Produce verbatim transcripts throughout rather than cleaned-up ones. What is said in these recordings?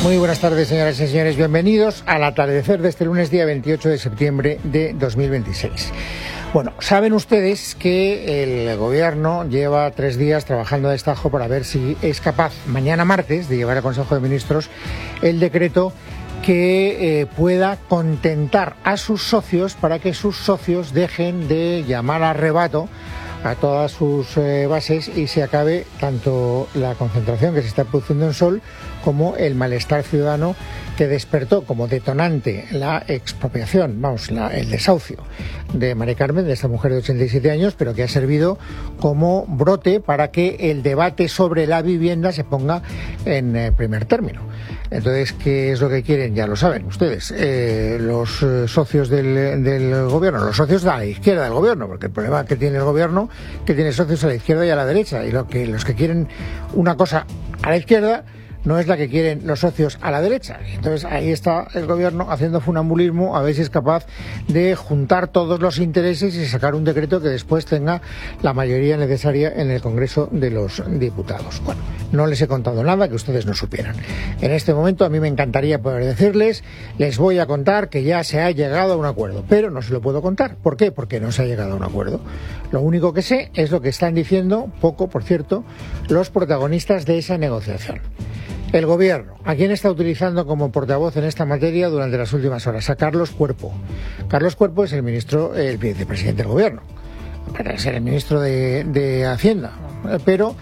Muy buenas tardes, señoras y señores. Bienvenidos al atardecer de este lunes, día veintiocho de septiembre de dos mil veintiséis. Bueno, saben ustedes que el Gobierno lleva tres días trabajando a destajo para ver si es capaz mañana martes de llevar al Consejo de Ministros el decreto que eh, pueda contentar a sus socios para que sus socios dejen de llamar a arrebato a todas sus eh, bases y se acabe tanto la concentración que se está produciendo en Sol como el malestar ciudadano que despertó como detonante la expropiación, vamos, la, el desahucio de Mari Carmen, de esta mujer de ochenta y siete años, pero que ha servido como brote para que el debate sobre la vivienda se ponga en eh, primer término. Entonces, ¿qué es lo que quieren? Ya lo saben ustedes, eh, los eh, socios del, del gobierno, los socios de la izquierda del gobierno, porque el problema que tiene el gobierno que tiene socios a la izquierda y a la derecha, y lo que los que quieren una cosa a la izquierda no es la que quieren los socios a la derecha. Entonces ahí está el gobierno haciendo funambulismo a ver si es capaz de juntar todos los intereses y sacar un decreto que después tenga la mayoría necesaria en el Congreso de los Diputados. Bueno, no les he contado nada que ustedes no supieran. En este momento a mí me encantaría poder decirles, les voy a contar que ya se ha llegado a un acuerdo, pero no se lo puedo contar. ¿Por qué? Porque no se ha llegado a un acuerdo. Lo único que sé es lo que están diciendo, poco por cierto, los protagonistas de esa negociación. El Gobierno, ¿a quién está utilizando como portavoz en esta materia durante las últimas horas? A Carlos Cuerpo. Carlos Cuerpo es el ministro, el vicepresidente del Gobierno, para ser el ministro de, de Hacienda, pero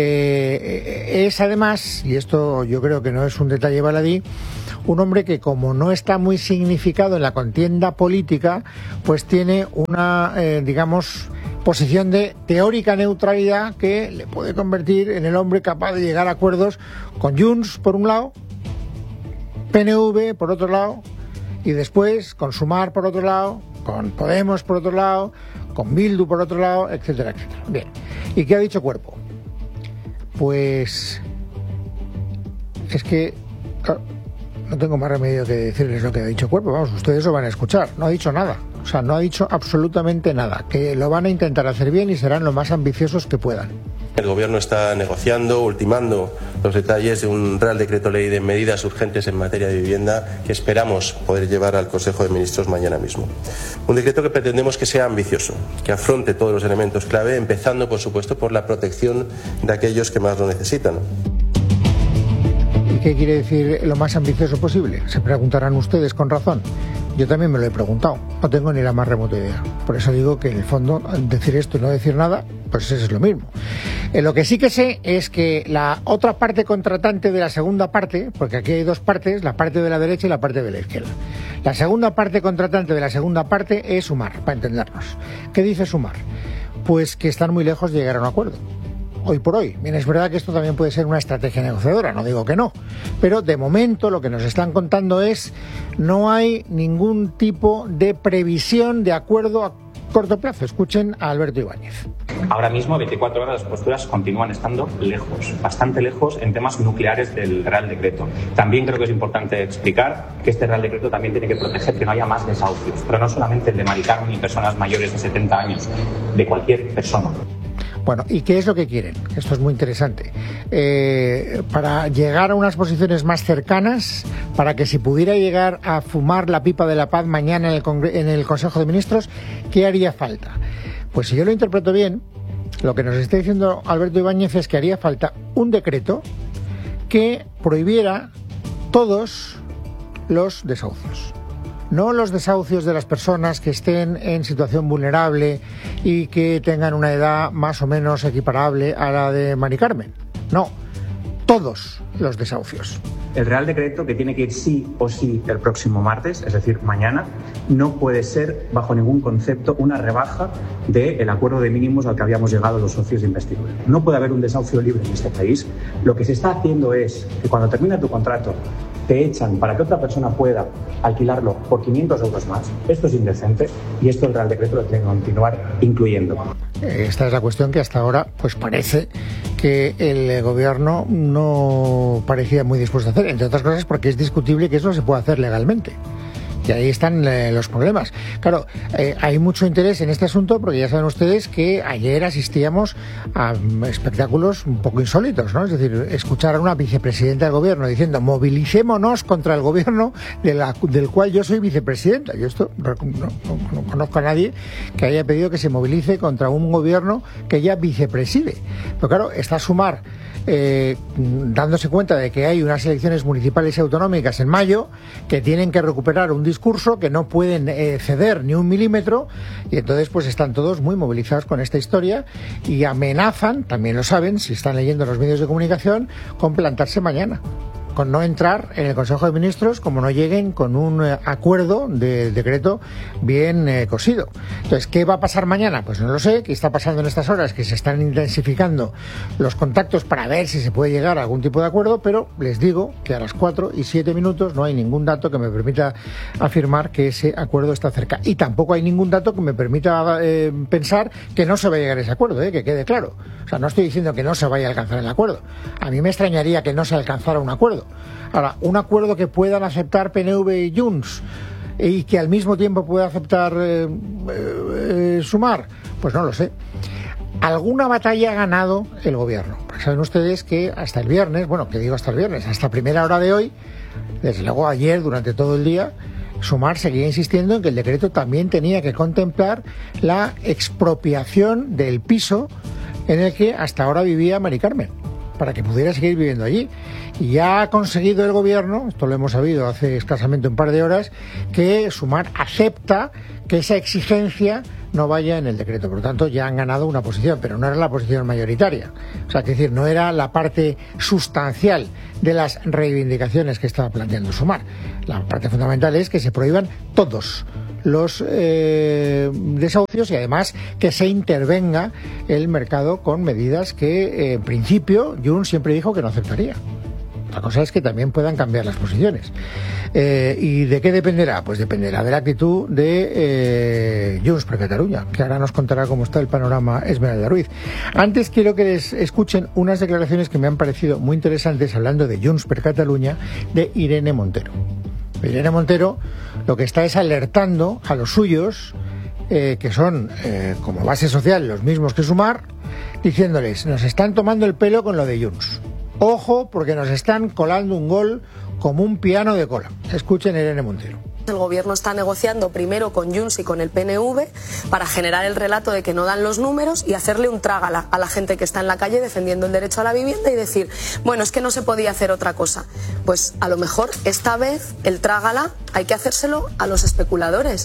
eh, es además, y esto yo creo que no es un detalle baladí, un hombre que como no está muy significado en la contienda política, pues tiene una, eh, digamos, posición de teórica neutralidad que le puede convertir en el hombre capaz de llegar a acuerdos con Junts por un lado, P N V por otro lado, y después con Sumar por otro lado, con Podemos por otro lado, con Bildu por otro lado, etcétera, etcétera. Bien, ¿y qué ha dicho Cuerpo? Pues es que claro, no tengo más remedio que decirles lo que ha dicho Cuerpo. Vamos, ustedes lo van a escuchar. No ha dicho nada. O sea, no ha dicho absolutamente nada. Que lo van a intentar hacer bien y serán lo más ambiciosos que puedan. El Gobierno está negociando, ultimando los detalles de un Real Decreto Ley de medidas urgentes en materia de vivienda que esperamos poder llevar al Consejo de Ministros mañana mismo. Un decreto que pretendemos que sea ambicioso, que afronte todos los elementos clave, empezando, por supuesto, por la protección de aquellos que más lo necesitan. ¿Qué quiere decir lo más ambicioso posible? Se preguntarán ustedes con razón. Yo también me lo he preguntado, no tengo ni la más remota idea. Por eso digo que en el fondo decir esto y no decir nada, pues eso es lo mismo. Eh, lo que sí que sé es que la otra parte contratante de la segunda parte, porque aquí hay dos partes, la parte de la derecha y la parte de la izquierda. La segunda parte contratante de la segunda parte es Sumar, para entendernos. ¿Qué dice Sumar? Pues que están muy lejos de llegar a un acuerdo. Hoy por hoy. Bien, es verdad que esto también puede ser una estrategia negociadora, no digo que no, pero de momento lo que nos están contando es no hay ningún tipo de previsión de acuerdo a corto plazo. Escuchen a Alberto Ibáñez. Ahora mismo, veinticuatro horas, las posturas continúan estando lejos, bastante lejos en temas nucleares del Real Decreto. También creo que es importante explicar que este Real Decreto también tiene que proteger que no haya más desahucios, pero no solamente el de Mari Carmen y personas mayores de setenta años, de cualquier persona. Bueno, ¿y qué es lo que quieren? Esto es muy interesante. Eh, para llegar a unas posiciones más cercanas, para que se pudiera llegar a fumar la pipa de la paz mañana en el, Congre- en el Consejo de Ministros, ¿qué haría falta? Pues si yo lo interpreto bien, lo que nos está diciendo Alberto Ibáñez es que haría falta un decreto que prohibiera todos los desahucios. No los desahucios de las personas que estén en situación vulnerable y que tengan una edad más o menos equiparable a la de Mari Carmen. No, todos los desahucios. El Real Decreto, que tiene que ir sí o sí el próximo martes, es decir, mañana, no puede ser, bajo ningún concepto, una rebaja del acuerdo de mínimos al que habíamos llegado los socios de investidura. No puede haber un desahucio libre en este país. Lo que se está haciendo es que cuando termina tu contrato, te echan para que otra persona pueda alquilarlo por quinientos euros más. Esto es indecente y esto el Real Decreto lo tiene que continuar incluyendo. Esta es la cuestión que hasta ahora pues parece que el gobierno no parecía muy dispuesto a hacer, entre otras cosas porque es discutible que eso se pueda hacer legalmente. Y ahí están eh, los problemas. Claro, eh, hay mucho interés en este asunto porque ya saben ustedes que ayer asistíamos a um, espectáculos un poco insólitos, ¿no? Es decir, escuchar a una vicepresidenta del gobierno diciendo movilicémonos contra el gobierno de la, del cual yo soy vicepresidenta. Yo esto no, no, no conozco a nadie que haya pedido que se movilice contra un gobierno que ella vicepreside. Pero claro, está a Sumar Eh, dándose cuenta de que hay unas elecciones municipales y autonómicas en mayo, que tienen que recuperar un discurso, que no pueden eh, ceder ni un milímetro, y entonces pues están todos muy movilizados con esta historia y amenazan, también lo saben si están leyendo los medios de comunicación, con plantarse mañana, con no entrar en el Consejo de Ministros como no lleguen con un eh, acuerdo del decreto bien eh, cosido. Entonces, ¿qué va a pasar mañana? Pues no lo sé. ¿Qué está pasando en estas horas? Que se están intensificando los contactos para ver si se puede llegar a algún tipo de acuerdo, pero les digo que a las cuatro y siete minutos no hay ningún dato que me permita afirmar que ese acuerdo está cerca. Y tampoco hay ningún dato que me permita eh, pensar que no se va a llegar a ese acuerdo, eh, que quede claro. O sea, no estoy diciendo que no se vaya a alcanzar el acuerdo. A mí me extrañaría que no se alcanzara un acuerdo. Ahora, un acuerdo que puedan aceptar P N V y Junts y que al mismo tiempo pueda aceptar eh, eh, Sumar, pues no lo sé. Alguna batalla ha ganado el gobierno. Porque saben ustedes que hasta el viernes, bueno, que digo hasta el viernes, hasta primera hora de hoy, desde luego ayer durante todo el día, Sumar seguía insistiendo en que el decreto también tenía que contemplar la expropiación del piso en el que hasta ahora vivía Mari Carmen, para que pudiera seguir viviendo allí. Y ya ha conseguido el gobierno, esto lo hemos sabido hace escasamente un par de horas, que Sumar acepta que esa exigencia no vaya en el decreto. Por lo tanto, ya han ganado una posición, pero no era la posición mayoritaria. O sea, que decir, no era la parte sustancial de las reivindicaciones que estaba planteando Sumar. La parte fundamental es que se prohíban todos los eh, desahucios y además que se intervenga el mercado con medidas que eh, en principio Junts siempre dijo que no aceptaría. La cosa es que también puedan cambiar las posiciones. Eh, ¿Y de qué dependerá? Pues dependerá de la actitud de eh, Junts per Catalunya, que ahora nos contará cómo está el panorama Esmeralda Ruiz. Antes quiero que les escuchen unas declaraciones que me han parecido muy interesantes hablando de Junts per Catalunya de Irene Montero. Irene Montero lo que está es alertando a los suyos, eh, que son eh, como base social los mismos que Sumar, diciéndoles, nos están tomando el pelo con lo de Junts. Ojo, porque nos están colando un gol como un piano de cola. Escuchen a Irene Montero. El gobierno está negociando primero con Junts y con el P N V para generar el relato de que no dan los números y hacerle un trágala a la gente que está en la calle defendiendo el derecho a la vivienda y decir, bueno, es que no se podía hacer otra cosa. Pues a lo mejor esta vez el trágala hay que hacérselo a los especuladores.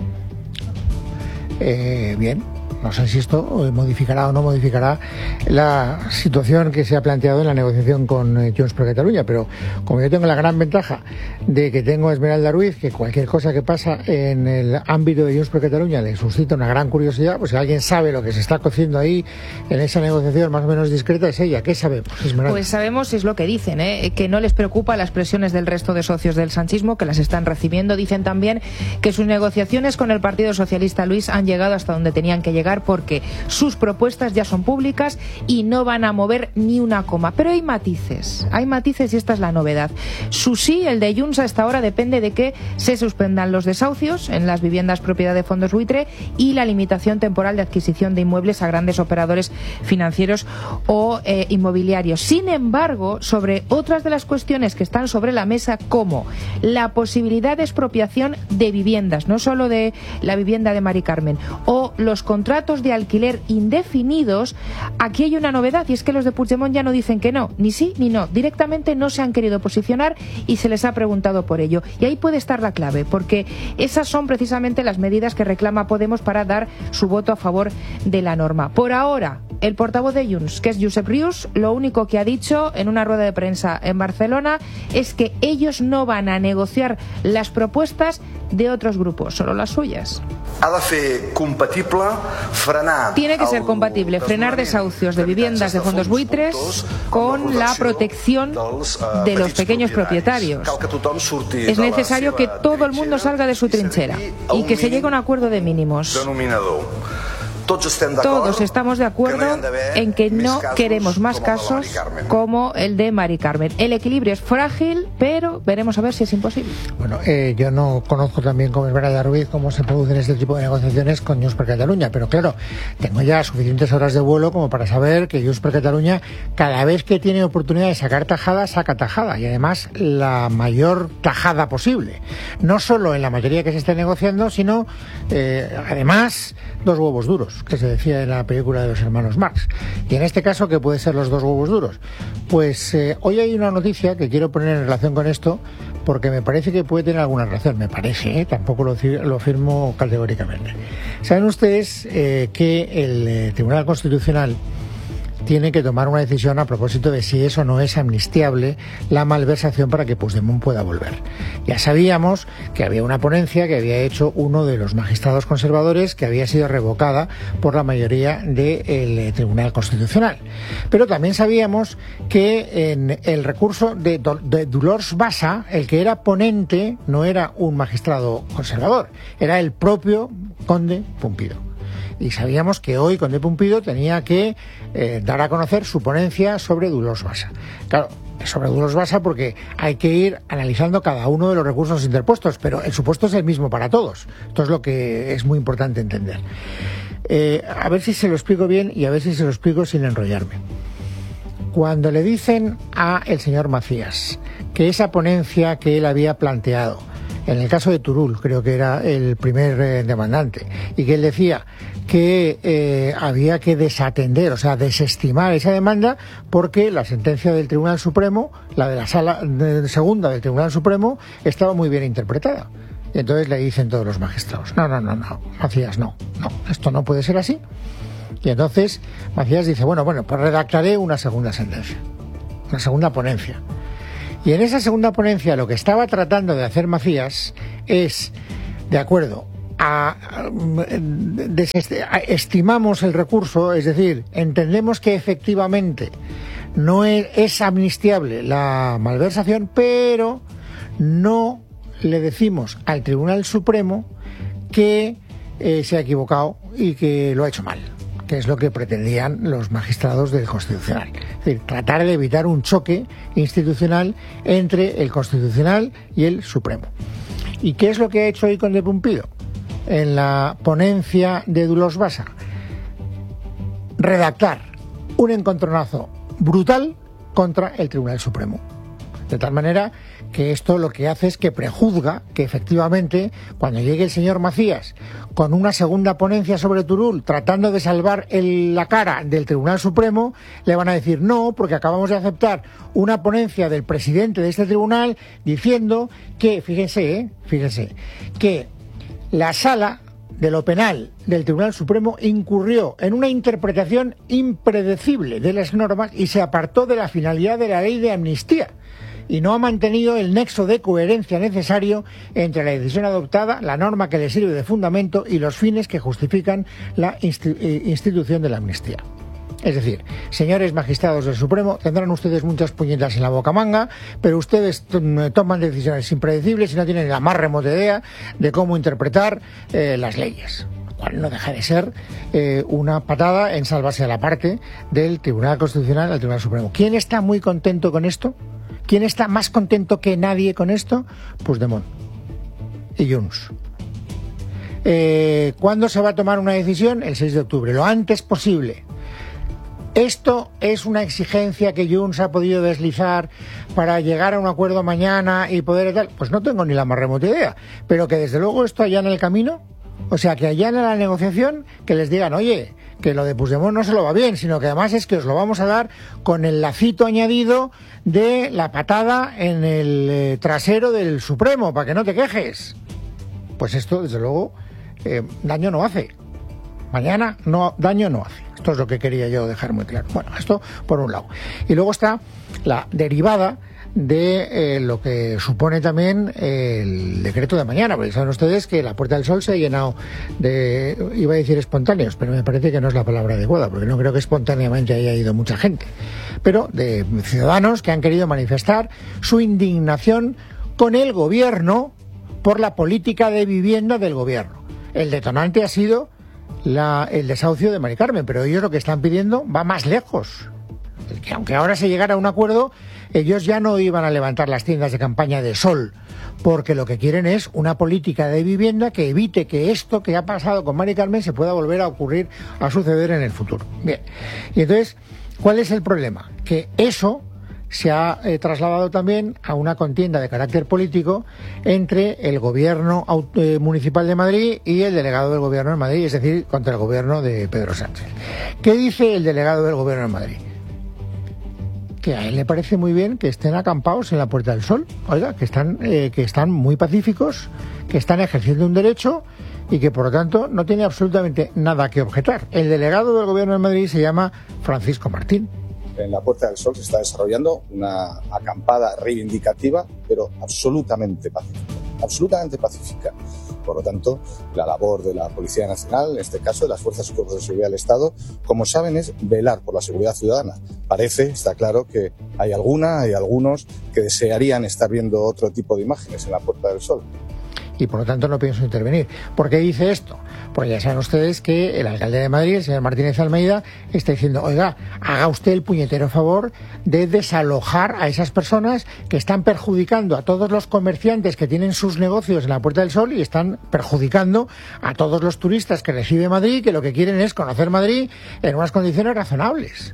Eh, bien. No sé si esto modificará o no modificará la situación que se ha planteado en la negociación con eh, Junts per Catalunya, pero como yo tengo la gran ventaja de que tengo a Esmeralda Ruiz, que cualquier cosa que pasa en el ámbito de Junts per Catalunya le suscita una gran curiosidad, pues si alguien sabe lo que se está cociendo ahí en esa negociación más o menos discreta es ella. ¿Qué sabemos, Esmeralda? Pues sabemos, es lo que dicen, ¿eh? que no les preocupa las presiones del resto de socios del sanchismo, que las están recibiendo. Dicen también que sus negociaciones con el Partido Socialista, Luis, han llegado hasta donde tenían que llegar porque sus propuestas ya son públicas y no van a mover ni una coma. Pero hay matices, hay matices y esta es la novedad. Su sí, el de Junts, a esta hora depende de que se suspendan los desahucios en las viviendas propiedad de fondos buitre y la limitación temporal de adquisición de inmuebles a grandes operadores financieros o eh, inmobiliarios. Sin embargo, sobre otras de las cuestiones que están sobre la mesa, como la posibilidad de expropiación de viviendas, no solo de la vivienda de Mari Carmen, o los contratos de alquiler indefinidos, aquí hay una novedad y es que los de Puigdemont ya no dicen que no, ni sí ni no, directamente no se han querido posicionar y se les ha preguntado por ello. Y ahí puede estar la clave, porque esas son precisamente las medidas que reclama Podemos para dar su voto a favor de la norma. Por ahora, el portavoz de Junts, que es Josep Rius, lo único que ha dicho en una rueda de prensa en Barcelona es que ellos no van a negociar las propuestas de otros grupos, solo las suyas. Ha de fer compatible frenar... Tiene que ser compatible frenar desahucios de viviendas de fondos buitres con la protección de los pequeños propietarios. Es necesario que todo el mundo salga de su trinchera y que se llegue a un acuerdo de mínimos. Todos estamos de acuerdo en que no queremos más casos como el de Mari Carmen. El equilibrio es frágil, pero veremos a ver si es imposible. Bueno, eh, yo no conozco también como Esmeralda Ruiz cómo se producen este tipo de negociaciones con Junts per Catalunya, pero claro, tengo ya suficientes horas de vuelo como para saber que Junts per Catalunya cada vez que tiene oportunidad de sacar tajada, saca tajada, y además la mayor tajada posible. No solo en la materia que se está negociando, sino eh, además dos huevos duros, que se decía en la película de los hermanos Marx. Y en este caso, ¿qué puede ser los dos huevos duros? Pues eh, hoy hay una noticia que quiero poner en relación con esto, porque me parece que puede tener alguna razón. Me parece, ¿eh? Tampoco lo, lo firmo categóricamente. Saben ustedes eh, que el eh, Tribunal Constitucional tiene que tomar una decisión a propósito de si eso no es amnistiable la malversación para que Puigdemont pueda volver. Ya sabíamos que había una ponencia que había hecho uno de los magistrados conservadores que había sido revocada por la mayoría del Tribunal Constitucional. Pero también sabíamos que en el recurso de, de Dolors Bassa, el que era ponente no era un magistrado conservador, era el propio conde Pumpido. Y sabíamos que hoy Conde Pumpido tenía que eh, dar a conocer su ponencia sobre Dolors Bassa. Claro, sobre Dolors Bassa porque hay que ir analizando cada uno de los recursos interpuestos, pero el supuesto es el mismo para todos. Esto es lo que es muy importante entender. Eh, a ver si se lo explico bien y a ver si se lo explico sin enrollarme. Cuando le dicen a el señor Macías que esa ponencia que él había planteado, en el caso de Turull, creo que era el primer eh, demandante, y que él decía que eh, había que desatender, o sea, desestimar esa demanda porque la sentencia del Tribunal Supremo, la de la Sala de segunda del Tribunal Supremo, estaba muy bien interpretada. Y entonces le dicen todos los magistrados, no, no, no, no, Macías, no, no, esto no puede ser así. Y entonces Macías dice, bueno, bueno, pues redactaré una segunda sentencia, una segunda ponencia. Y en esa segunda ponencia lo que estaba tratando de hacer Macías es, de acuerdo, a, a, a, estimamos el recurso, es decir, entendemos que efectivamente no es, es amnistiable la malversación, pero no le decimos al Tribunal Supremo que eh, se ha equivocado y que lo ha hecho mal, que es lo que pretendían los magistrados del Constitucional. Es decir, tratar de evitar un choque institucional entre el Constitucional y el Supremo. ¿Y qué es lo que ha hecho hoy Conde Pumpido en la ponencia de Dolors Bassa? Redactar un encontronazo brutal contra el Tribunal Supremo. De tal manera que esto lo que hace es que prejuzga que efectivamente cuando llegue el señor Macías con una segunda ponencia sobre Turull tratando de salvar el, la cara del Tribunal Supremo, le van a decir no, porque acabamos de aceptar una ponencia del presidente de este tribunal diciendo que, fíjense, ¿eh? fíjense, que la sala de lo penal del Tribunal Supremo incurrió en una interpretación impredecible de las normas y se apartó de la finalidad de la ley de amnistía y no ha mantenido el nexo de coherencia necesario entre la decisión adoptada, la norma que le sirve de fundamento y los fines que justifican la institución de la amnistía. Es decir, señores magistrados del Supremo, tendrán ustedes muchas puñetas en la bocamanga, pero ustedes toman decisiones impredecibles y no tienen la más remota idea de cómo interpretar eh, las leyes. Lo cual no deja de ser eh, una patada en salvarse a la parte del Tribunal Constitucional al Tribunal Supremo. ¿Quién está muy contento con esto? ¿Quién está más contento que nadie con esto? Puigdemont y Junts. Eh, ¿Cuándo se va a tomar una decisión? El seis de octubre, lo antes posible. ¿Esto es una exigencia que Junts ha podido deslizar para llegar a un acuerdo mañana y poder tal? Pues no tengo ni la más remota idea, pero que desde luego esto allana el camino, o sea, que allana la negociación, que les digan, oye, que lo de Puigdemont no se lo va bien, sino que además es que os lo vamos a dar con el lacito añadido de la patada en el eh, trasero del Supremo, para que no te quejes. Pues esto, desde luego, eh, daño no hace. Mañana no, daño no hace. Esto es lo que quería yo dejar muy claro. Bueno, esto por un lado. Y luego está la derivada de eh, lo que supone también eh, el decreto de mañana, porque saben ustedes que la Puerta del Sol se ha llenado de, iba a decir espontáneos, pero me parece que no es la palabra adecuada, porque no creo que espontáneamente haya ido mucha gente, pero de ciudadanos que han querido manifestar su indignación con el gobierno por la política de vivienda del gobierno. El detonante ha sido la, el desahucio de Mari Carmen, pero ellos lo que están pidiendo va más lejos. Que aunque ahora se llegara a un acuerdo, ellos ya no iban a levantar las tiendas de campaña de Sol, porque lo que quieren es una política de vivienda que evite que esto que ha pasado con Mari Carmen se pueda volver a ocurrir, a suceder en el futuro. Bien, y entonces, ¿cuál es el problema? Que eso se ha eh, trasladado también a una contienda de carácter político entre el gobierno eh, municipal de Madrid y el delegado del gobierno de Madrid, es decir, contra el gobierno de Pedro Sánchez. ¿Qué dice el delegado del gobierno de Madrid? Que a él le parece muy bien que estén acampados en la Puerta del Sol, oiga, que están, eh, que están muy pacíficos, que están ejerciendo un derecho y que por lo tanto no tiene absolutamente nada que objetar. El delegado del gobierno de Madrid se llama Francisco Martín. En la Puerta del Sol se está desarrollando una acampada reivindicativa, pero absolutamente pacífica, absolutamente pacífica. Por lo tanto, la labor de la Policía Nacional, en este caso de las Fuerzas y Cuerpos de Seguridad del Estado, como saben, es velar por la seguridad ciudadana. Parece, está claro, que hay alguna, hay algunos que desearían estar viendo otro tipo de imágenes en la Puerta del Sol. Y por lo tanto no pienso intervenir. ¿Por qué dice esto? Porque ya saben ustedes que el alcalde de Madrid, el señor Martínez Almeida, está diciendo, oiga, haga usted el puñetero favor de desalojar a esas personas que están perjudicando a todos los comerciantes que tienen sus negocios en la Puerta del Sol y están perjudicando a todos los turistas que recibe Madrid, que lo que quieren es conocer Madrid en unas condiciones razonables.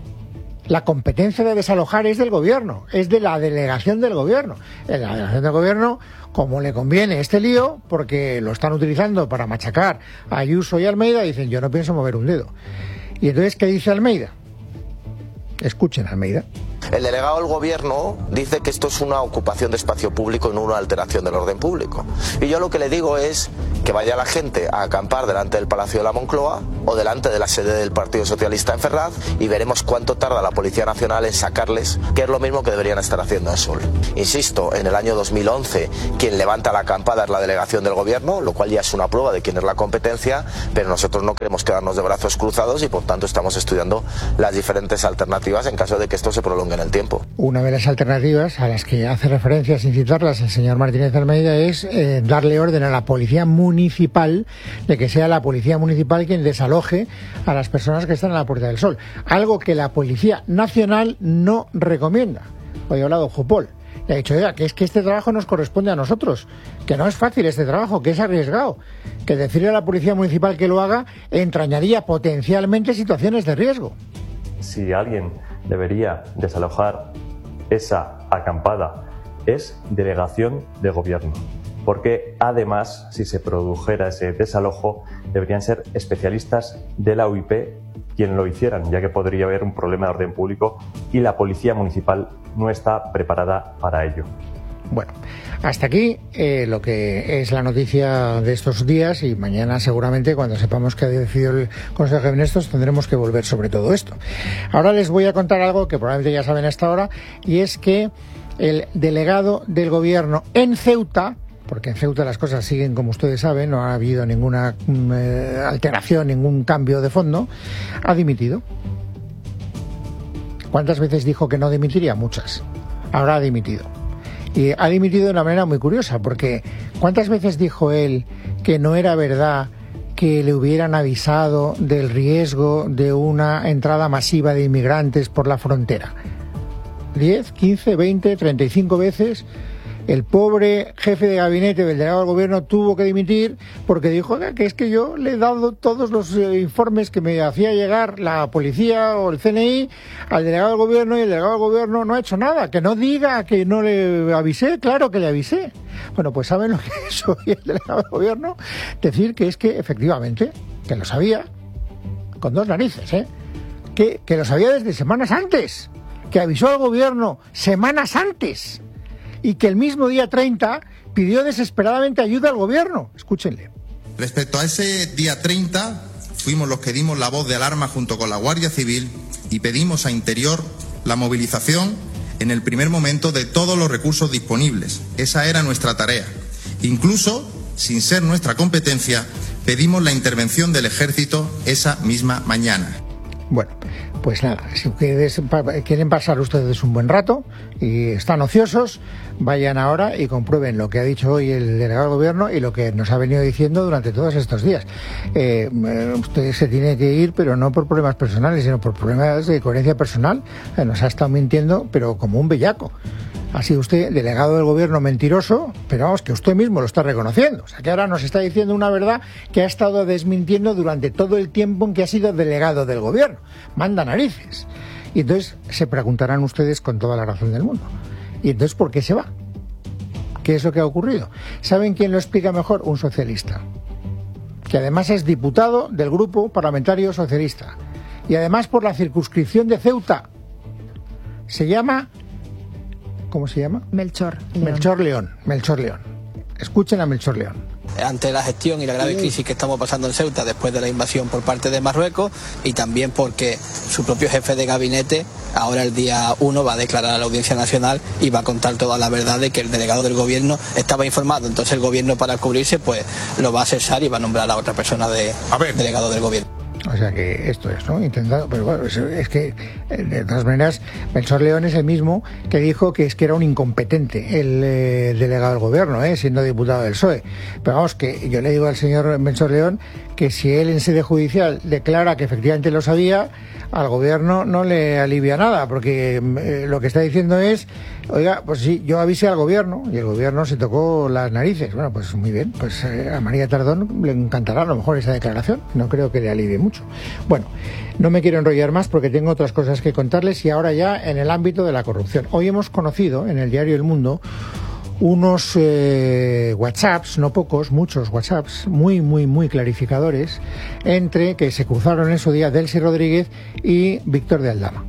La competencia de desalojar es del gobierno, es de la delegación del gobierno. En la delegación del gobierno, como le conviene este lío, porque lo están utilizando para machacar a Ayuso y Almeida, dicen, yo no pienso mover un dedo. Y entonces, ¿qué dice Almeida? Escuchen a Almeida. El delegado del gobierno dice que esto es una ocupación de espacio público y no una alteración del orden público. Y yo lo que le digo es que vaya la gente a acampar delante del Palacio de la Moncloa o delante de la sede del Partido Socialista en Ferraz y veremos cuánto tarda la Policía Nacional en sacarles, que es lo mismo que deberían estar haciendo en Sol. Insisto, en el año dos mil once quien levanta la acampada es la delegación del gobierno, lo cual ya es una prueba de quién es la competencia, pero nosotros no queremos quedarnos de brazos cruzados y por tanto estamos estudiando las diferentes alternativas en caso de que esto se prolongue en el tiempo. Una de las alternativas a las que hace referencia, sin citarlas, el señor Martínez Almeida es eh, darle orden a la policía municipal de que sea la policía municipal quien desaloje a las personas que están en la Puerta del Sol. Algo que la Policía Nacional no recomienda. Hoy ha hablado Jupol. Le ha dicho, oiga, que es que este trabajo nos corresponde a nosotros, que no es fácil este trabajo, que es arriesgado, que decirle a la Policía Municipal que lo haga entrañaría potencialmente situaciones de riesgo. Si alguien debería desalojar esa acampada es delegación de gobierno, porque además, si se produjera ese desalojo, deberían ser especialistas de la U I P quien lo hicieran, ya que podría haber un problema de orden público y la policía municipal no está preparada para ello. Bueno, hasta aquí eh, lo que es la noticia de estos días y mañana seguramente cuando sepamos que ha decidido el Consejo de Ministros tendremos que volver sobre todo esto. Ahora les voy a contar algo que probablemente ya saben hasta ahora y es que el delegado del gobierno en Ceuta, porque en Ceuta las cosas siguen como ustedes saben, no ha habido ninguna eh, alteración, ningún cambio de fondo, ha dimitido. ¿Cuántas veces dijo que no dimitiría? Muchas. Ahora ha dimitido. Y ha dimitido de una manera muy curiosa, porque ¿cuántas veces dijo él que no era verdad que le hubieran avisado del riesgo de una entrada masiva de inmigrantes por la frontera? ¿diez, quince, veinte, treinta y cinco veces? El pobre jefe de gabinete del delegado del gobierno tuvo que dimitir porque dijo que es que yo le he dado todos los eh, informes que me hacía llegar la policía o el C N I al delegado del gobierno y el delegado del gobierno no ha hecho nada. Que no diga que no le avisé, claro que le avisé. Bueno, pues ¿saben lo que es hoy el delegado del gobierno? Decir que es que efectivamente, que lo sabía, con dos narices, ¿eh? Que, que lo sabía desde semanas antes, que avisó al gobierno semanas antes. Y que el mismo día treinta pidió desesperadamente ayuda al gobierno. Escúchenle. Respecto a ese día treinta, fuimos los que dimos la voz de alarma junto con la Guardia Civil y pedimos a Interior la movilización en el primer momento de todos los recursos disponibles. Esa era nuestra tarea. Incluso, sin ser nuestra competencia, pedimos la intervención del Ejército esa misma mañana. Bueno, Pues nada, si ustedes quieren pasar ustedes un buen rato y están ociosos, vayan ahora y comprueben lo que ha dicho hoy el delegado del gobierno y lo que nos ha venido diciendo durante todos estos días. Eh, usted se tiene que ir, pero no por problemas personales, sino por problemas de coherencia personal. Eh, nos ha estado mintiendo, pero como un bellaco. Ha sido usted delegado del gobierno mentiroso, pero vamos, que usted mismo lo está reconociendo. O sea, que ahora nos está diciendo una verdad que ha estado desmintiendo durante todo el tiempo en que ha sido delegado del gobierno. Manda narices. Y entonces se preguntarán ustedes con toda la razón del mundo. ¿Y entonces por qué se va? ¿Qué es lo que ha ocurrido? ¿Saben quién lo explica mejor? Un socialista, que además es diputado del Grupo Parlamentario Socialista. Y además por la circunscripción de Ceuta. Se llama... ¿Cómo se llama? Melchor León. Melchor León. Melchor León. Escuchen a Melchor León. Ante la gestión y la grave crisis que estamos pasando en Ceuta después de la invasión por parte de Marruecos, y también porque su propio jefe de gabinete ahora el día uno va a declarar a la Audiencia Nacional y va a contar toda la verdad de que el delegado del gobierno estaba informado. Entonces el gobierno, para cubrirse, pues lo va a cesar y va a nombrar a otra persona de delegado del gobierno. O sea que esto es, ¿no? Intentado, pero bueno, es, es que de todas maneras Melchor León es el mismo que dijo que es que era un incompetente el eh, delegado del gobierno, ¿eh? Siendo diputado del P S O E. Pero vamos, que yo le digo al señor Melchor León que si él en sede judicial declara que efectivamente lo sabía, al gobierno no le alivia nada, porque eh, lo que está diciendo es, oiga, pues sí, yo avisé al gobierno y el gobierno se tocó las narices. Bueno, pues muy bien, pues eh, a María Tardón le encantará a lo mejor esa declaración, no creo que le alivie mucho. Bueno, no me quiero enrollar más porque tengo otras cosas que contarles, y ahora ya en el ámbito de la corrupción. Hoy hemos conocido en el diario El Mundo unos eh, WhatsApps, no pocos, muchos WhatsApps, muy, muy, muy clarificadores, entre que se cruzaron en su día Delcy Rodríguez y Víctor de Aldama.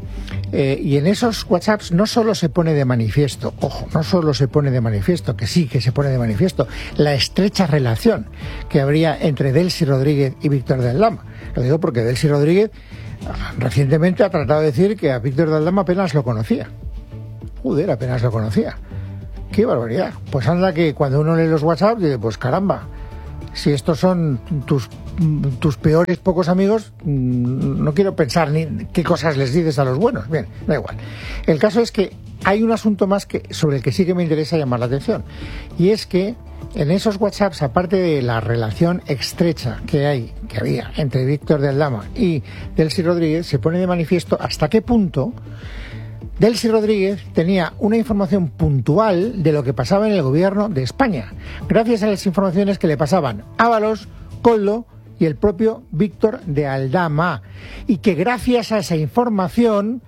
Eh, y en esos WhatsApps no solo se pone de manifiesto, ojo, no solo se pone de manifiesto, que sí que se pone de manifiesto, la estrecha relación que habría entre Delcy Rodríguez y Víctor de Aldama. Lo digo porque Delcy Rodríguez recientemente ha tratado de decir que a Víctor de Aldama apenas lo conocía. Joder, apenas lo conocía. ¡Qué barbaridad! Pues anda que cuando uno lee los WhatsApp dice, pues caramba, si estos son tus, tus peores pocos amigos, no quiero pensar ni qué cosas les dices a los buenos. Bien, da igual. El caso es que hay un asunto más que sobre el que sí que me interesa llamar la atención, y es que en esos WhatsApps, aparte de la relación estrecha que hay, que había entre Víctor de Aldama y Delcy Rodríguez, se pone de manifiesto hasta qué punto Delcy Rodríguez tenía una información puntual de lo que pasaba en el gobierno de España, gracias a las informaciones que le pasaban Ábalos, Koldo y el propio Víctor de Aldama, y que gracias a esa información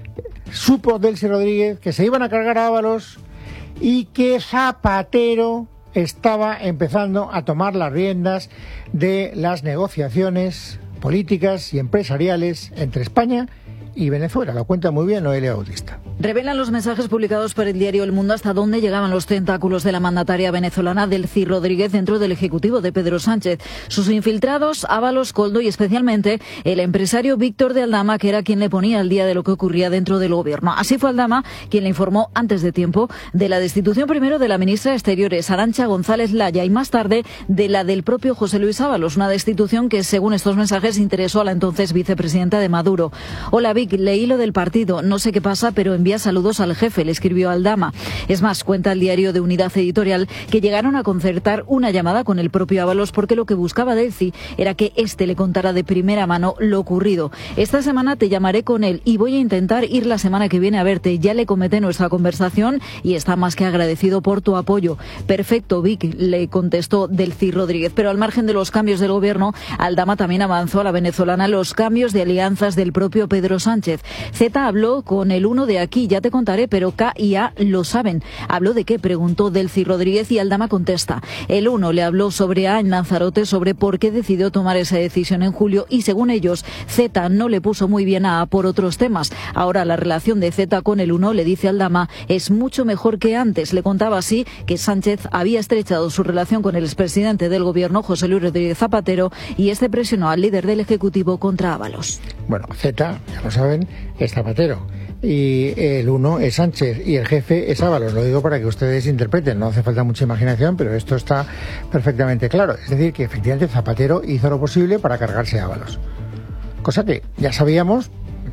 supo Delcy Rodríguez que se iban a cargar a Ábalos y que Zapatero estaba empezando a tomar las riendas de las negociaciones políticas y empresariales entre España y Venezuela. Lo cuenta muy bien Noelia Bautista. Revelan los mensajes publicados por el diario El Mundo hasta dónde llegaban los tentáculos de la mandataria venezolana Delcy Rodríguez dentro del ejecutivo de Pedro Sánchez. Sus infiltrados, Ábalos, Koldo y especialmente el empresario Víctor de Aldama, que era quien le ponía al día de lo que ocurría dentro del gobierno. Así fue Aldama quien le informó antes de tiempo de la destitución primero de la ministra de Exteriores, Arantxa González Laya, y más tarde de la del propio José Luis Ábalos, una destitución que, según estos mensajes, interesó a la entonces vicepresidenta de Maduro. Hola Vic, leí lo del partido, no sé qué pasa, pero envía saludos al jefe, le escribió Aldama. Es más, cuenta el diario de Unidad Editorial que llegaron a concertar una llamada con el propio Ábalos porque lo que buscaba Delcy era que éste le contara de primera mano lo ocurrido. Esta semana te llamaré con él y voy a intentar ir la semana que viene a verte. Ya le comenté nuestra conversación y está más que agradecido por tu apoyo. Perfecto, Vic, le contestó Delcy Rodríguez. Pero al margen de los cambios del gobierno, Aldama también avanzó a la venezolana los cambios de alianzas del propio Pedro Sánchez. Z habló con el uno de aquí, ya te contaré, pero K y A lo saben. ¿Habló de qué?, preguntó Delcy Rodríguez, y Aldama contesta. El uno le habló sobre A en Lanzarote, sobre por qué decidió tomar esa decisión en julio, y según ellos, Z no le puso muy bien a A por otros temas. Ahora la relación de Z con el uno, le dice Aldama, es mucho mejor que antes. Le contaba así que Sánchez había estrechado su relación con el expresidente del gobierno, José Luis Rodríguez Zapatero, y este presionó al líder del Ejecutivo contra Ábalos. Bueno, Z, ya lo saben, es Zapatero, y el uno es Sánchez y el jefe es Ábalos. Lo digo para que ustedes interpreten, no hace falta mucha imaginación, pero esto está perfectamente claro. Es decir, que efectivamente Zapatero hizo lo posible para cargarse a Ábalos, cosa que ya sabíamos,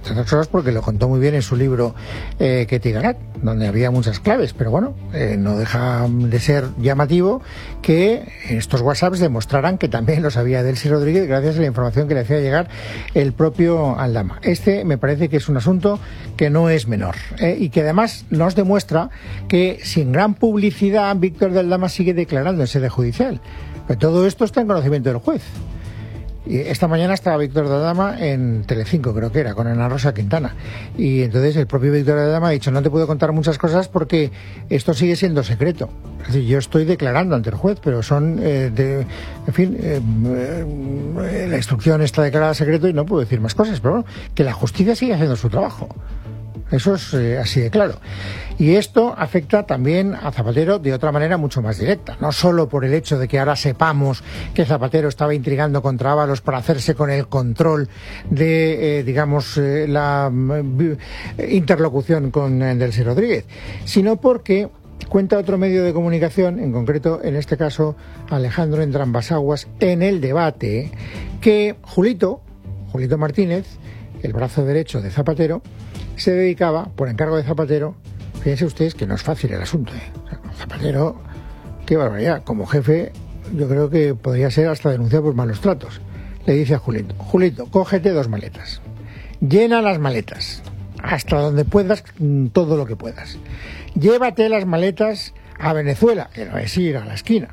entre otras cosas porque lo contó muy bien en su libro eh, Ketty Garat, donde había muchas claves, pero bueno, eh, no deja de ser llamativo que estos WhatsApps demostraran que también lo sabía Delcy Rodríguez gracias a la información que le hacía llegar el propio Aldama. Este me parece que es un asunto que no es menor eh, y que además nos demuestra que sin gran publicidad Víctor de Aldama sigue declarando en sede judicial. Pero todo esto está en conocimiento del juez. Y esta mañana estaba Víctor de Aldama en Telecinco, creo que era, con Ana Rosa Quintana. Y entonces el propio Víctor de Aldama ha dicho, no te puedo contar muchas cosas porque esto sigue siendo secreto. Es decir, yo estoy declarando ante el juez, pero son, eh, de, en fin, eh, eh, la instrucción está declarada secreto y no puedo decir más cosas. Pero bueno, que la justicia sigue haciendo su trabajo. Eso es eh, así de claro. Y esto afecta también a Zapatero de otra manera mucho más directa. No solo por el hecho de que ahora sepamos que Zapatero estaba intrigando contra Ábalos para hacerse con el control de, eh, digamos, eh, la eh, interlocución con eh, Delcy Rodríguez, sino porque cuenta otro medio de comunicación, en concreto, en este caso, Alejandro Entrambasaguas, en El Debate, que Julito, Julito Martínez, el brazo derecho de Zapatero, se dedicaba, por encargo de Zapatero, fíjense ustedes que no es fácil el asunto, ¿eh? O sea, Zapatero, qué barbaridad, como jefe yo creo que podría ser hasta denunciado por malos tratos. Le dice a Julito, Julito, cógete dos maletas, llena las maletas, hasta donde puedas, todo lo que puedas. Llévate las maletas a Venezuela, que no es ir a la esquina.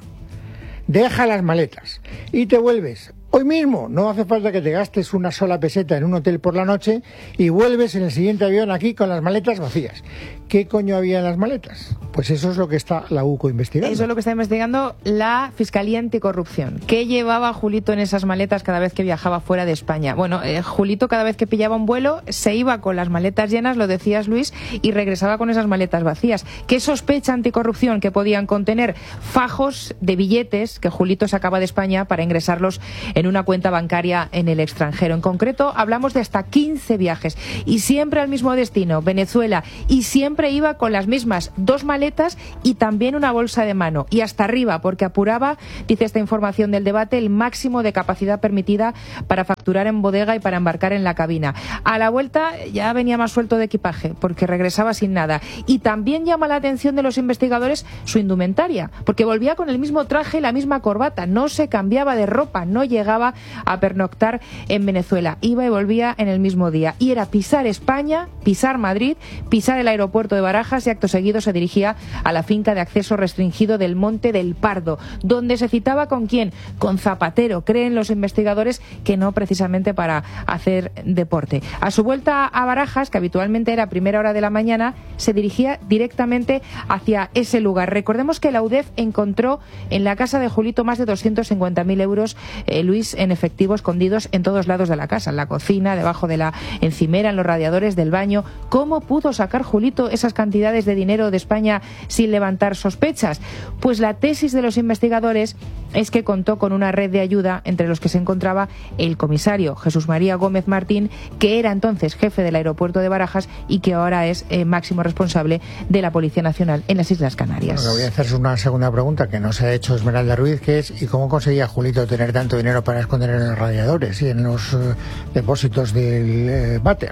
Deja las maletas y te vuelves hoy mismo. No hace falta que te gastes una sola peseta en un hotel por la noche y vuelves en el siguiente avión aquí con las maletas vacías. ¿Qué coño había en las maletas? Pues eso es lo que está la U C O investigando. Eso es lo que está investigando la Fiscalía Anticorrupción. ¿Qué llevaba Julito en esas maletas cada vez que viajaba fuera de España? Bueno, eh, Julito cada vez que pillaba un vuelo se iba con las maletas llenas, lo decías Luis, y regresaba con esas maletas vacías. ¿Qué sospecha Anticorrupción que podían contener? Fajos de billetes que Julito sacaba de España para ingresarlos en una cuenta bancaria en el extranjero. En concreto, hablamos de hasta quince viajes y siempre al mismo destino, Venezuela, y siempre iba con las mismas dos maletas y también una bolsa de mano y hasta arriba porque apuraba, dice esta información del Debate, el máximo de capacidad permitida para facturar en bodega y para embarcar en la cabina. A la vuelta ya venía más suelto de equipaje porque regresaba sin nada. Y también llama la atención de los investigadores su indumentaria, porque volvía con el mismo traje y la misma corbata, no se cambiaba de ropa, no llegaba a pernoctar en Venezuela, iba y volvía en el mismo día y era pisar España, pisar Madrid, pisar el aeropuerto de Barajas y acto seguido se dirigía a la finca de acceso restringido del Monte del Pardo, donde se citaba con quién, con Zapatero, creen los investigadores que no precisamente para hacer deporte. A su vuelta a Barajas, que habitualmente era a primera hora de la mañana, se dirigía directamente hacia ese lugar. Recordemos que la U D E F encontró en la casa de Julito más de doscientos cincuenta mil euros, eh, Luis, en efectivo escondidos en todos lados de la casa, en la cocina, debajo de la encimera, en los radiadores del baño. ¿Cómo pudo sacar Julito esas cantidades de dinero de España sin levantar sospechas? Pues la tesis de los investigadores es que contó con una red de ayuda entre los que se encontraba el comisario Jesús María Gómez Martín, que era entonces jefe del aeropuerto de Barajas y que ahora es eh, máximo responsable de la Policía Nacional en las Islas Canarias. Bueno, voy a hacer una segunda pregunta que no se ha hecho Esmeralda Ruiz, que es ¿y cómo conseguía Julito tener tanto dinero para esconder en los radiadores y en los eh, depósitos del eh, váter?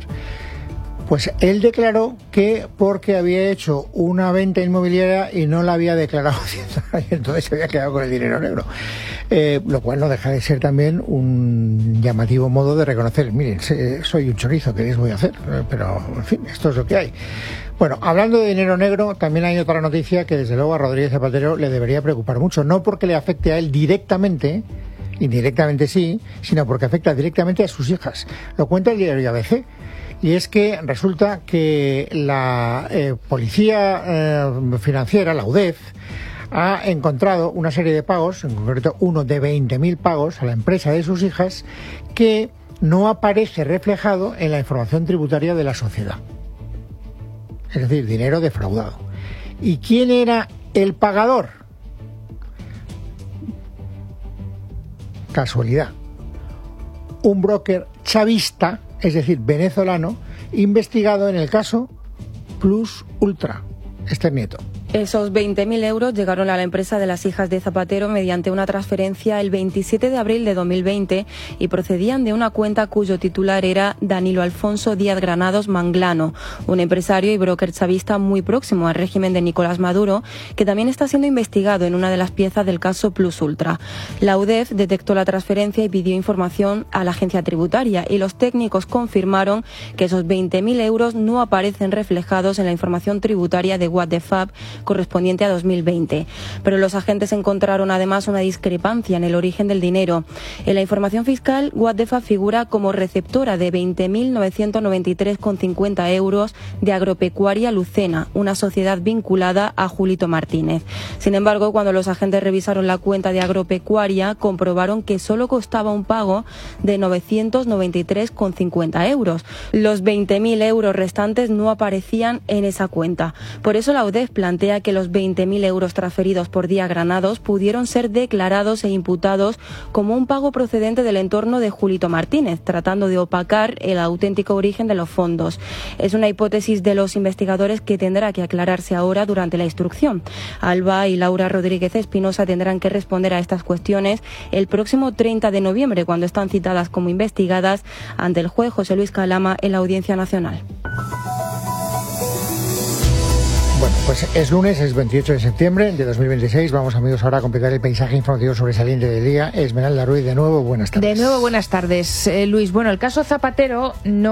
Pues él declaró que porque había hecho una venta inmobiliaria y no la había declarado Hacienda y entonces se había quedado con el dinero negro. Eh, lo cual no deja de ser también un llamativo modo de reconocer, miren, soy un chorizo, ¿qué les voy a hacer? Pero, en fin, esto es lo que hay. Bueno, hablando de dinero negro, también hay otra noticia que desde luego a Rodríguez Zapatero le debería preocupar mucho, no porque le afecte a él directamente, indirectamente sí, sino porque afecta directamente a sus hijas. Lo cuenta el diario A B C. Y es que resulta que la eh, Policía eh, Financiera, la U D E F, ha encontrado una serie de pagos, en concreto uno de veinte mil pagos a la empresa de sus hijas, que no aparece reflejado en la información tributaria de la sociedad. Es decir, dinero defraudado. ¿Y quién era el pagador? Casualidad. Un broker chavista, es decir, venezolano, investigado en el caso Plus Ultra, Esther Nieto. Esos veinte mil euros llegaron a la empresa de las hijas de Zapatero mediante una transferencia el veintisiete de abril de dos mil veinte y procedían de una cuenta cuyo titular era Danilo Alfonso Díaz Granados Manglano, un empresario y broker chavista muy próximo al régimen de Nicolás Maduro, que también está siendo investigado en una de las piezas del caso Plus Ultra. La U D E F detectó la transferencia y pidió información a la agencia tributaria y los técnicos confirmaron que esos veinte mil euros no aparecen reflejados en la información tributaria de What the Fab correspondiente a dos mil veinte. Pero los agentes encontraron además una discrepancia en el origen del dinero. En la información fiscal, What the Fab figura como receptora de veinte mil novecientos noventa y tres coma cincuenta euros de Agropecuaria Lucena, una sociedad vinculada a Julito Martínez. Sin embargo, cuando los agentes revisaron la cuenta de Agropecuaria, comprobaron que solo costaba un pago de novecientos noventa y tres coma cincuenta euros. Los veinte mil euros restantes no aparecían en esa cuenta. Por eso la U D E F plantea que los veinte mil euros transferidos por Díaz Granados pudieron ser declarados e imputados como un pago procedente del entorno de Julito Martínez, tratando de opacar el auténtico origen de los fondos. Es una hipótesis de los investigadores que tendrá que aclararse ahora durante la instrucción. Alba y Laura Rodríguez Espinosa tendrán que responder a estas cuestiones el próximo treinta de noviembre, cuando están citadas como investigadas ante el juez José Luis Calama en la Audiencia Nacional. Bueno, pues es lunes, es veintiocho de septiembre de dos mil veintiséis. Vamos, amigos, ahora a completar el paisaje informativo sobresaliente del día. Esmeralda Ruiz, de nuevo, buenas tardes. De nuevo, buenas tardes, eh, Luis. Bueno, el caso Zapatero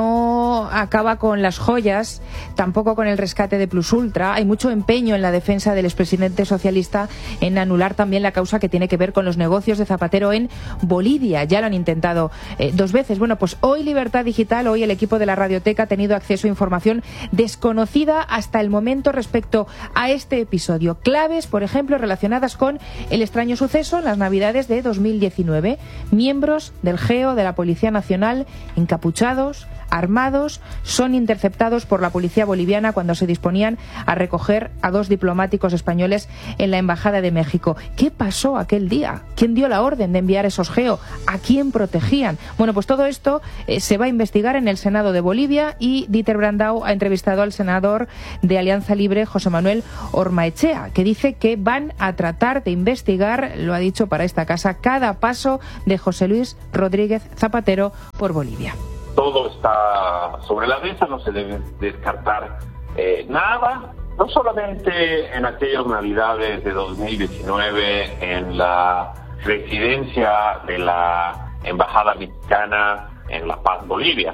no acaba con las joyas, tampoco con el rescate de Plus Ultra. Hay mucho empeño en la defensa del expresidente socialista en anular también la causa que tiene que ver con los negocios de Zapatero en Bolivia. Ya lo han intentado eh, dos veces. Bueno, pues hoy Libertad Digital, hoy el equipo de la Radioteca ha tenido acceso a información desconocida hasta el momento respecto Respecto a este episodio, claves, por ejemplo, relacionadas con el extraño suceso en las Navidades de dos mil diecinueve. Miembros del GEO, de la Policía Nacional, encapuchados, armados, son interceptados por la policía boliviana cuando se disponían a recoger a dos diplomáticos españoles en la Embajada de México. ¿Qué pasó aquel día? ¿Quién dio la orden de enviar esos GEO? ¿A quién protegían? Bueno, pues todo esto eh, se va a investigar en el Senado de Bolivia y Dieter Brandau ha entrevistado al senador de Alianza Libre, José Manuel Ormaechea, que dice que van a tratar de investigar, lo ha dicho para esta casa, cada paso de José Luis Rodríguez Zapatero por Bolivia. Todo está sobre la mesa, no se debe descartar eh, nada, no solamente en aquellas Navidades de dos mil diecinueve en la residencia de la Embajada Mexicana en La Paz, Bolivia,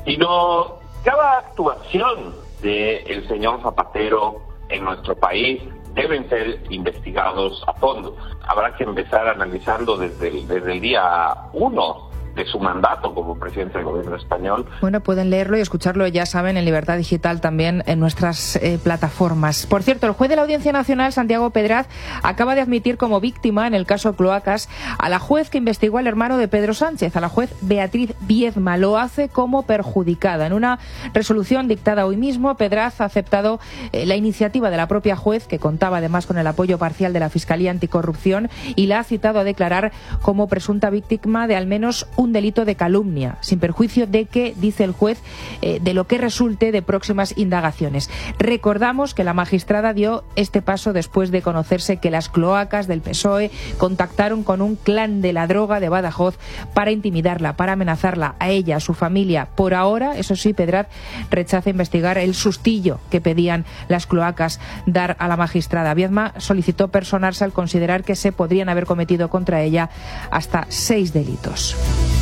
sino cada actuación del señor Zapatero en nuestro país deben ser investigados a fondo. Habrá que empezar a analizarlo desde el, desde el día uno de su mandato como presidente del gobierno español. Bueno, pueden leerlo y escucharlo, ya saben, en Libertad Digital también en nuestras eh, plataformas. Por cierto, el juez de la Audiencia Nacional, Santiago Pedraz, acaba de admitir como víctima en el caso Cloacas a la juez que investigó al hermano de Pedro Sánchez, a la juez Beatriz Viedma. Lo hace como perjudicada. En una resolución dictada hoy mismo, Pedraz ha aceptado eh, la iniciativa de la propia juez, que contaba además con el apoyo parcial de la Fiscalía Anticorrupción, y la ha citado a declarar como presunta víctima de al menos un delito de calumnia, sin perjuicio de que, dice el juez, eh, de lo que resulte de próximas indagaciones. Recordamos que la magistrada dio este paso después de conocerse que las cloacas del P S O E contactaron con un clan de la droga de Badajoz para intimidarla, para amenazarla a ella, a su familia. Por ahora, eso sí, Pedraz rechaza investigar el sustillo que pedían las cloacas dar a la magistrada. Viedma solicitó personarse al considerar que se podrían haber cometido contra ella hasta seis delitos.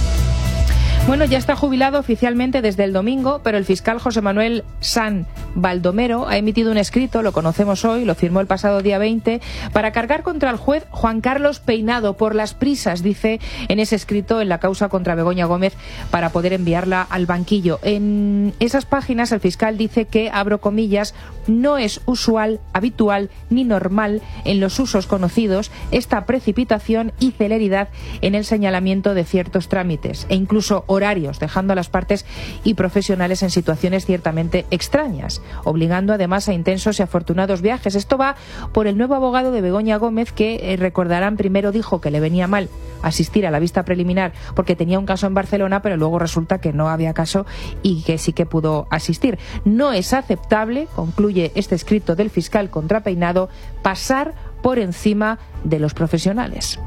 Bueno, ya está jubilado oficialmente desde el domingo, pero el fiscal José Manuel San Baldomero ha emitido un escrito, lo conocemos hoy, lo firmó el pasado día veinte, para cargar contra el juez Juan Carlos Peinado por las prisas, dice en ese escrito, en la causa contra Begoña Gómez, para poder enviarla al banquillo. En esas páginas el fiscal dice que, abro comillas, no es usual, habitual ni normal en los usos conocidos esta precipitación y celeridad en el señalamiento de ciertos trámites, e incluso horarios, dejando a las partes y profesionales en situaciones ciertamente extrañas, obligando además a intensos y afortunados viajes. Esto va por el nuevo abogado de Begoña Gómez, que eh, recordarán, primero dijo que le venía mal asistir a la vista preliminar porque tenía un caso en Barcelona, pero luego resulta que no había caso y que sí que pudo asistir. No es aceptable, concluye este escrito del fiscal contra Peinado, pasar por encima de los profesionales.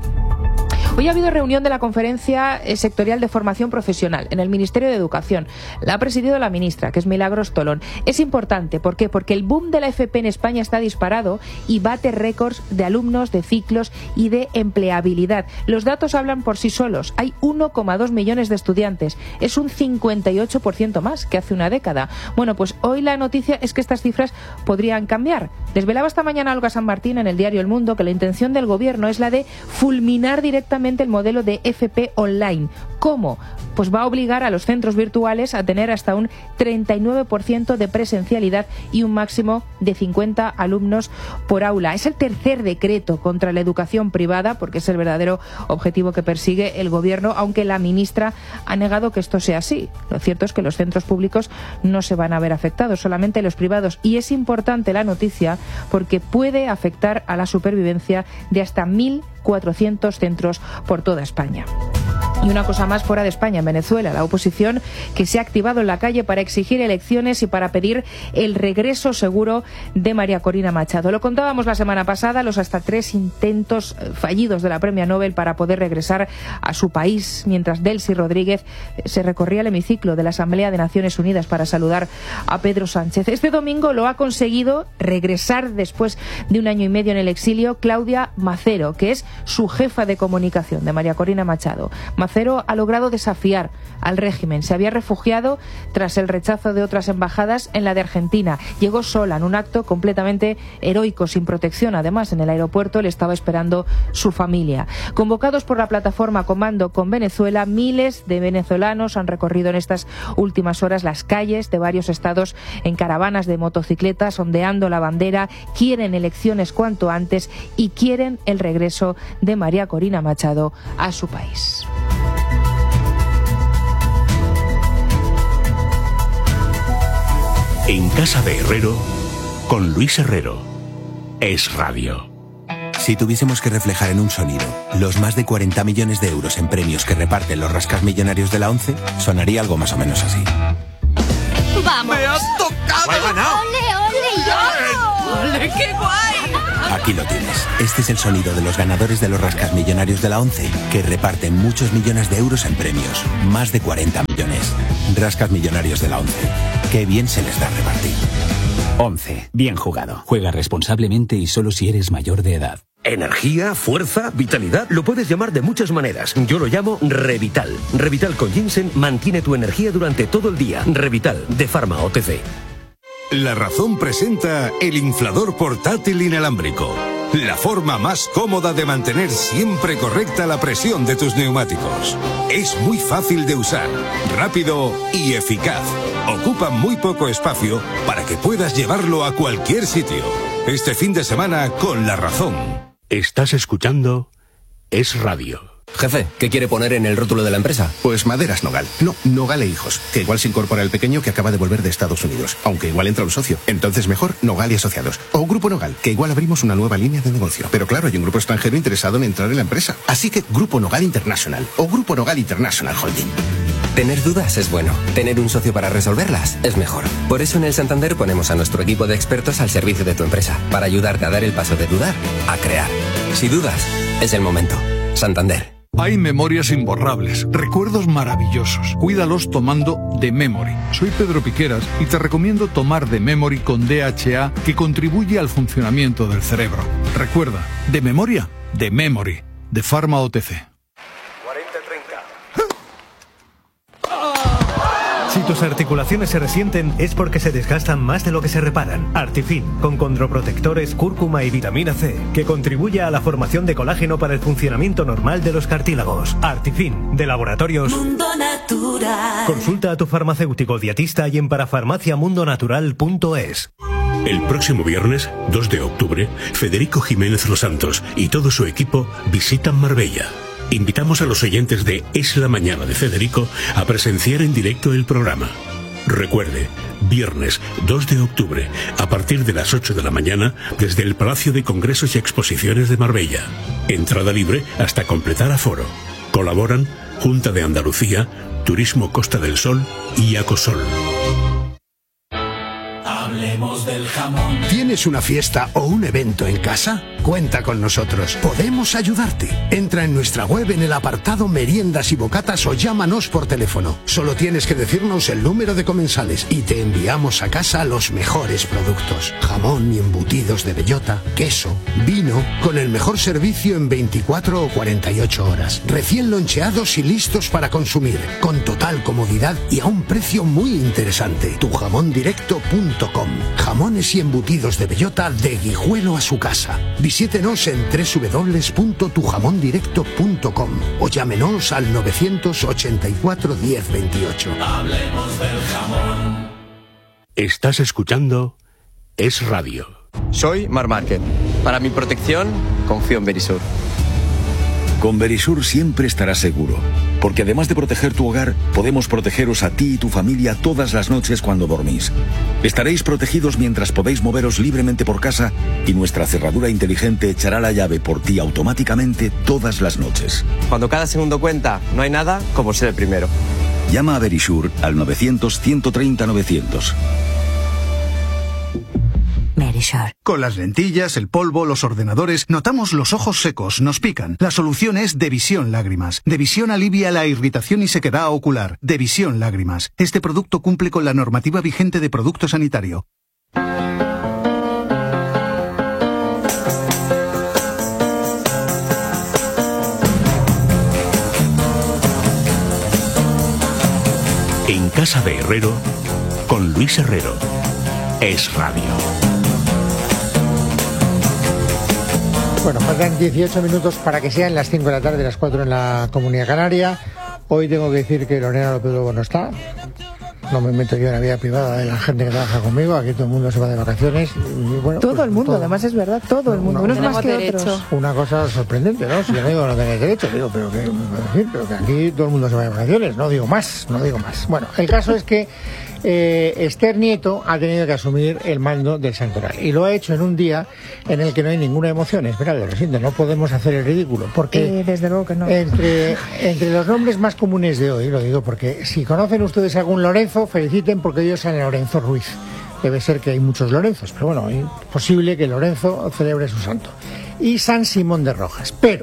Hoy ha habido reunión de la Conferencia Sectorial de Formación Profesional en el Ministerio de Educación. La ha presidido la ministra, que es Milagros Tolón. Es importante, ¿por qué? Porque el boom de la F P en España está disparado y bate récords de alumnos, de ciclos y de empleabilidad. Los datos hablan por sí solos. Hay uno coma dos millones de estudiantes. Es un cincuenta y ocho por ciento más que hace una década. Bueno, pues hoy la noticia es que estas cifras podrían cambiar. Desvelaba esta mañana Olga San Martín en el diario El Mundo que la intención del Gobierno es la de fulminar directamente el modelo de F P online. ¿Cómo? Pues va a obligar a los centros virtuales a tener hasta un treinta y nueve por ciento de presencialidad y un máximo de cincuenta alumnos por aula. Es el tercer decreto contra la educación privada, porque es el verdadero objetivo que persigue el Gobierno, aunque la ministra ha negado que esto sea así. Lo cierto es que los centros públicos no se van a ver afectados, solamente los privados. Y es importante la noticia porque puede afectar a la supervivencia de hasta mil cuatrocientos centros por toda España. Y una cosa más fuera de España, en Venezuela, la oposición que se ha activado en la calle para exigir elecciones y para pedir el regreso seguro de María Corina Machado. Lo contábamos la semana pasada, los hasta tres intentos fallidos de la premia Nobel para poder regresar a su país, mientras Delcy Rodríguez se recorría el hemiciclo de la Asamblea de Naciones Unidas para saludar a Pedro Sánchez. Este domingo lo ha conseguido regresar después de un año y medio en el exilio Claudia Macero, que es su jefa de comunicación de María Corina Machado. Macero ha logrado desafiar al régimen. Se había refugiado tras el rechazo de otras embajadas en la de Argentina. Llegó sola en un acto completamente heroico, sin protección. Además, en el aeropuerto le estaba esperando su familia. Convocados por la plataforma Comando con Venezuela, miles de venezolanos han recorrido en estas últimas horas las calles de varios estados en caravanas de motocicletas, ondeando la bandera. Quieren elecciones cuanto antes y quieren el regreso de María Corina Machado a su país. En Casa de Herrero, con Luis Herrero, Es Radio. Si tuviésemos que reflejar en un sonido los más de cuarenta millones de euros en premios que reparten los rascasmillonarios de la ONCE, sonaría algo más o menos así. ¡Vamos! ¡Me has tocado! ¡He ganado! ¡Ole, ole! ¡Yo! ¡Ole, qué guay! Aquí lo tienes. Este es el sonido de los ganadores de los rascasmillonarios de la ONCE, que reparten muchos millones de euros en premios. Más de cuarenta millones. Rascasmillonarios de la ONCE. Qué bien se les da repartir. ONCE. Bien jugado. Juega responsablemente y solo si eres mayor de edad. Energía, fuerza, vitalidad, lo puedes llamar de muchas maneras. Yo lo llamo Revital. Revital con ginseng mantiene tu energía durante todo el día. Revital, de Pharma O T C. La Razón presenta el inflador portátil inalámbrico. La forma más cómoda de mantener siempre correcta la presión de tus neumáticos. Es muy fácil de usar, rápido y eficaz. Ocupa muy poco espacio para que puedas llevarlo a cualquier sitio. Este fin de semana con La Razón. Estás escuchando Es Radio. Jefe, ¿qué quiere poner en el rótulo de la empresa? Pues Maderas Nogal. No, Nogal e Hijos. Que igual se incorpora el pequeño que acaba de volver de Estados Unidos. Aunque igual entra un socio. Entonces mejor Nogal y Asociados. O Grupo Nogal, que igual abrimos una nueva línea de negocio. Pero claro, hay un grupo extranjero interesado en entrar en la empresa. Así que Grupo Nogal International. O Grupo Nogal International Holding. Tener dudas es bueno. Tener un socio para resolverlas es mejor. Por eso en el Santander ponemos a nuestro equipo de expertos al servicio de tu empresa. Para ayudarte a dar el paso de dudar a crear. Si dudas, es el momento. Santander. Hay memorias imborrables, recuerdos maravillosos. Cuídalos tomando The Memory. Soy Pedro Piqueras y te recomiendo tomar The Memory con D H A, que contribuye al funcionamiento del cerebro. Recuerda, de memoria, The Memory, de Pharma O T C. Si tus articulaciones se resienten es porque se desgastan más de lo que se reparan. Artifin, con condroprotectores, cúrcuma y vitamina C, que contribuye a la formación de colágeno para el funcionamiento normal de los cartílagos. Artifin, de Laboratorios Mundo Natural. Consulta a tu farmacéutico dietista y en parafarmacia mundo natural punto es. El próximo viernes, dos de octubre, Federico Jiménez Los Santos y todo su equipo visitan Marbella. invitamos a los oyentes de Es la Mañana de Federico a presenciar en directo el programa. Recuerde, viernes dos de octubre, a partir de las ocho de la mañana, desde el Palacio de Congresos y Exposiciones de Marbella. Entrada libre hasta completar aforo. Colaboran Junta de Andalucía, Turismo Costa del Sol y Acosol. Hablemos del jamón. ¿Tienes una fiesta o un evento en casa? Cuenta con nosotros. Podemos ayudarte. Entra en nuestra web en el apartado Meriendas y Bocatas o llámanos por teléfono. Solo tienes que decirnos el número de comensales y te enviamos a casa los mejores productos. Jamón y embutidos de bellota, queso, vino, con el mejor servicio en veinticuatro o cuarenta y ocho horas. Recién loncheados y listos para consumir, con total comodidad y a un precio muy interesante. tu jamón directo punto com. Jamones y embutidos de bellota de Guijuelo a su casa. Visítenos en doble u doble u doble u punto tu jamón directo punto com o llámenos al nueve ochenta y cuatro diez veintiocho. Hablemos del jamón. Estás escuchando Es Radio. Soy Mar Márquez. Para mi protección, confío en Verisur. Con Verisur siempre estarás seguro, porque además de proteger tu hogar, podemos protegeros a ti y tu familia todas las noches cuando dormís. Estaréis protegidos mientras podéis moveros libremente por casa y nuestra cerradura inteligente echará la llave por ti automáticamente todas las noches. Cuando cada segundo cuenta, no hay nada como ser el primero. Llama a Verisur al novecientos, ciento treinta, novecientos. Con las lentillas, el polvo, los ordenadores, notamos los ojos secos, nos pican. La solución es Devisión Lágrimas. Devisión alivia la irritación y sequedad ocular. Devisión Lágrimas. Este producto cumple con la normativa vigente de producto sanitario. En Casa de Herrero, con Luis Herrero. Es Radio. Bueno, faltan dieciocho minutos para que sean las cinco de la tarde, las cuatro en la Comunidad Canaria. Hoy tengo que decir que Lorena López Lobo no está. No me meto yo en la vida privada de la gente que trabaja conmigo. Aquí todo el mundo se va de vacaciones. Y bueno, todo pues, el mundo, todo. Además es verdad, todo el mundo. No, Unos no, más que otros. Una cosa sorprendente, ¿no? Si yo no digo que no tengáis derecho, digo, pero que, decir, pero que aquí todo el mundo se va de vacaciones. No digo más, no digo más. Bueno, el caso es que eh, Esther Nieto ha tenido que asumir el mando del Santoral. Y lo ha hecho en un día en el que no hay ninguna emoción. Esperad, lo siento, no podemos hacer el ridículo. Porque eh, desde luego que no. Entre, entre los nombres más comunes de hoy, lo digo porque si conocen ustedes algún Lorenzo, feliciten porque ellos son Lorenzo Ruiz. Debe ser que hay muchos Lorenzos, pero bueno, es posible que Lorenzo celebre su santo. Y San Simón de Rojas. Pero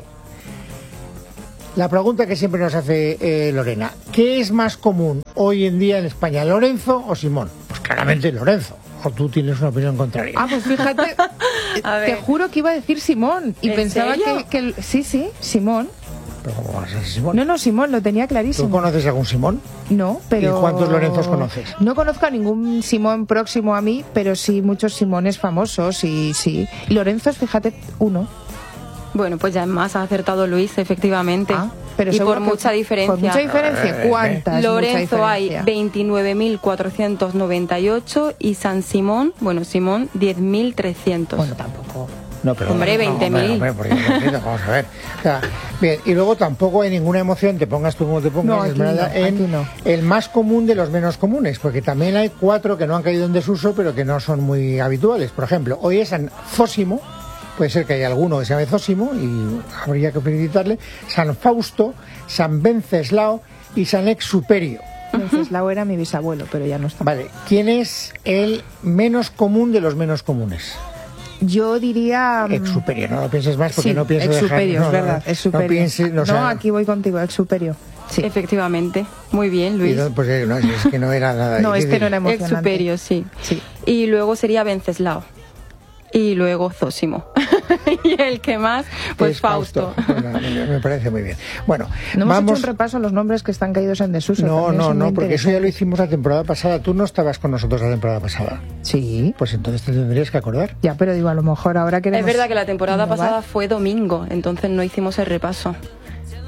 la pregunta que siempre nos hace eh, Lorena, ¿qué es más común hoy en día en España, Lorenzo o Simón? Pues claramente Lorenzo. ¿O tú tienes una opinión contraria? Ah, pues fíjate, te juro que iba a decir Simón y pensaba que, que... Sí, sí, Simón. ¿Pero cómo vas a ser Simón? No, no, Simón, lo tenía clarísimo. ¿Tú conoces algún Simón? No, pero... ¿Y cuántos Lorenzos conoces? No conozco a ningún Simón próximo a mí, pero sí muchos Simones famosos y sí. Lorenzos, fíjate, uno. Bueno, pues ya es más, ha acertado Luis, efectivamente. Ah, pero y por mucha diferencia. ¿Por mucha diferencia? ¿Cuántas? Lorenzo hay veintinueve mil cuatrocientos noventa y ocho y San Simón, bueno, Simón, diez mil trescientos. Bueno, tampoco... No, pero hombre, veinte mil. No, vamos a ver. O sea, bien, y luego tampoco hay ninguna emoción, te pongas tú como te pongas, no, aquí Esmeralda, no, en no. el más común de los menos comunes, porque también hay cuatro que no han caído en desuso, pero que no son muy habituales. Por ejemplo, hoy es San Zósimo, puede ser que haya alguno que se llame Zósimo, y habría que felicitarle, San Fausto, San Venceslao y San Exuperio. Venceslao era mi bisabuelo, pero ya no está. Vale, ¿quién es el menos común de los menos comunes? Yo diría... Exuperio, no lo pienses más porque sí, no pienso Exuperio, dejar... No, es verdad, no, Exuperio. No, piense, no, no sea, aquí voy contigo, Exuperio. Sí. Efectivamente, muy bien, Luis. No, pues no, es que no era nada... no, este no era emocionante. Exuperio, sí. sí. Y luego sería Venceslao. Y luego Zósimo. Y el que más, pues es Fausto. Fausto. Bueno, me parece muy bien. Bueno, no hemos vamos... hecho un repaso a los nombres que están caídos en desuso. No, no, no, porque eso ya lo hicimos la temporada pasada. Tú no estabas con nosotros la temporada pasada. Sí. Pues entonces te tendrías que acordar. Ya, pero digo, a lo mejor ahora queremos... Es verdad que la temporada innovar. pasada fue domingo, entonces no hicimos el repaso.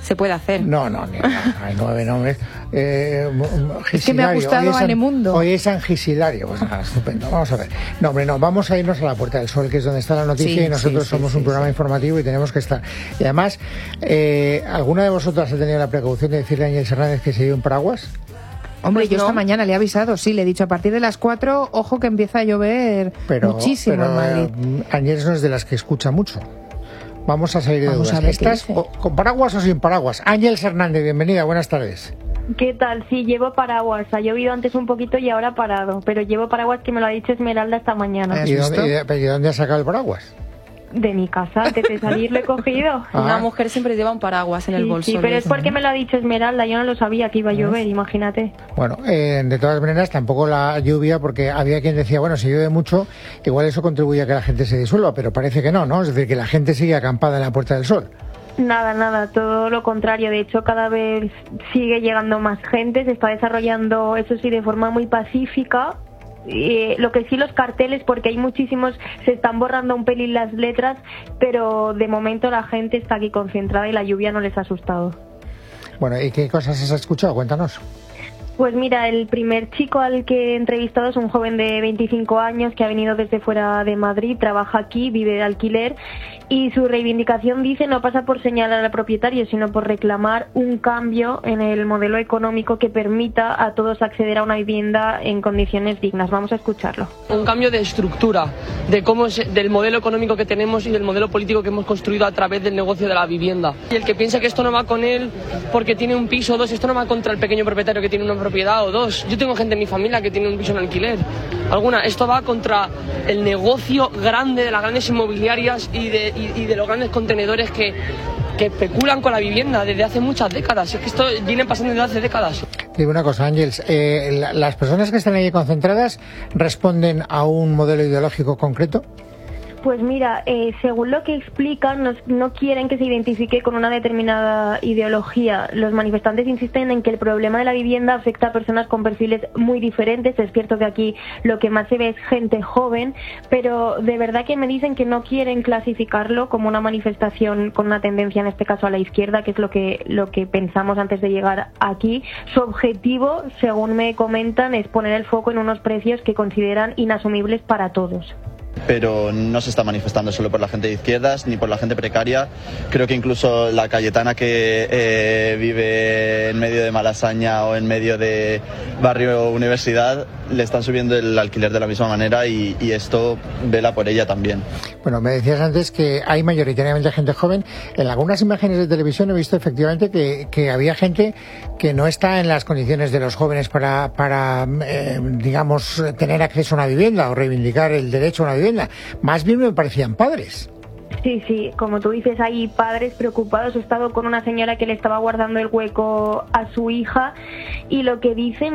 se puede hacer. No, no, ni nada, hay nueve nombres. Eh, es que me ha gustado Anemundo. Hoy es San Gisilario. Pues nada, estupendo. Vamos a ver. No, hombre, no, vamos a irnos a la Puerta del Sol, que es donde está la noticia, sí, y nosotros sí, somos sí, un sí, programa sí. informativo y tenemos que estar. Y además, eh, ¿alguna de vosotras ha tenido la precaución de decirle a Ángel Hernández que se lleve un paraguas? Hombre, Pues yo no. esta mañana le he avisado, sí, le he dicho a partir de las cuatro, ojo que empieza a llover Pero, muchísimo pero en Madrid. eh, Ángel no es de las que escucha mucho. Vamos a salir de Vamos dudas. a ver qué ¿Estás dice. o- con paraguas o sin paraguas? Ángel Hernández, bienvenida, buenas tardes. ¿Qué tal? Sí, llevo paraguas. Ha llovido antes un poquito y ahora ha parado. Pero llevo paraguas que me lo ha dicho Esmeralda esta mañana. ¿Y dónde, y de- y dónde has sacado el paraguas? De mi casa, antes de salir lo he cogido. Ah. Una mujer siempre lleva un paraguas en el Sí, bolso. sí, pero ¿ves? es porque me lo ha dicho Esmeralda. Yo no lo sabía que iba a llover, imagínate. Bueno, eh, de todas maneras, tampoco la lluvia, porque había quien decía, bueno, si llueve mucho, igual eso contribuye a que la gente se disuelva, pero parece que no, ¿no? Es decir, que la gente sigue acampada en la Puerta del Sol. Nada, nada, todo lo contrario. De hecho, cada vez sigue llegando más gente. Se está desarrollando, eso sí, de forma muy pacífica. Eh, lo que sí, los carteles, porque hay muchísimos, se están borrando un pelín las letras, pero de momento la gente está aquí concentrada y la lluvia no les ha asustado. Bueno, ¿y qué cosas has escuchado? Cuéntanos. Pues mira, el primer chico al que he entrevistado es un joven de veinticinco años que ha venido desde fuera de Madrid, trabaja aquí, vive de alquiler, y su reivindicación, dice, no pasa por señalar al propietario, sino por reclamar un cambio en el modelo económico que permita a todos acceder a una vivienda en condiciones dignas. Vamos a escucharlo. Un cambio de estructura, de cómo es, del modelo económico que tenemos y del modelo político que hemos construido a través del negocio de la vivienda. Y el que piensa que esto no va con él porque tiene un piso o dos, esto no va contra el pequeño propietario que tiene una propiedad o dos. Yo tengo gente en mi familia que tiene un piso en alquiler. Alguna, esto va contra el negocio grande de las grandes inmobiliarias y de, y, y de los grandes contenedores que, que especulan con la vivienda desde hace muchas décadas. Es que esto viene pasando desde hace décadas. Digo una cosa, Ángels, eh, la- ¿las personas que están ahí concentradas responden a un modelo ideológico concreto? Pues mira, eh, según lo que explican, nos- no quieren que se identifique con una determinada ideología. Los manifestantes insisten en que el problema de la vivienda afecta a personas con perfiles muy diferentes. Es cierto que aquí lo que más se ve es gente joven, pero de verdad que me dicen que no quieren clasificarlo como una manifestación con una tendencia, en este caso a la izquierda, que es lo que, lo que pensamos antes de llegar aquí. Su objetivo, según me comentan, es poner el foco en unos precios que consideran inasumibles para todos. Pero no se está manifestando solo por la gente de izquierdas ni por la gente precaria. Creo que incluso la cayetana que eh, vive en medio de Malasaña o en medio de barrio Universidad le están subiendo el alquiler de la misma manera y, y esto vela por ella también. Bueno, me decías antes que hay mayoritariamente gente joven. En algunas imágenes de televisión he visto efectivamente que, que había gente que no está en las condiciones de los jóvenes para, para eh, digamos, tener acceso a una vivienda o reivindicar el derecho a una vivienda. Más bien me parecían padres. Sí, sí, como tú dices, hay padres preocupados. He estado con una señora que le estaba guardando el hueco a su hija y lo que dicen